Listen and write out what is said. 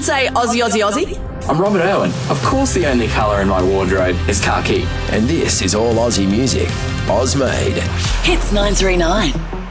say Aussie, Aussie, Aussie. I'm Robert Irwin. Of course the only colour in my wardrobe is khaki. And this is all Aussie music. Oz Made. Hits 939.